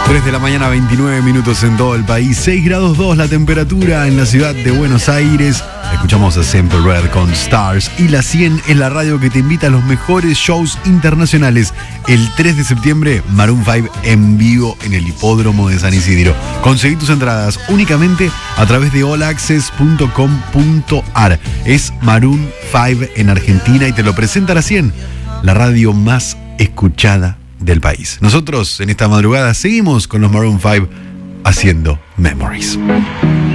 3 de la mañana, 29 minutos en todo el país. 6 grados 2 la temperatura en la ciudad de Buenos Aires. Escuchamos a Simple Red con Stars. Y La 100 es la radio que te invita a los mejores shows internacionales. El 3 de septiembre, Maroon 5 en vivo en el hipódromo de San Isidro. Conseguí tus entradas únicamente a través de allaccess.com.ar. Es Maroon 5 en Argentina y te lo presenta La 100, la radio más escuchada del país. Nosotros en esta madrugada seguimos con los Maroon 5 haciendo Memories.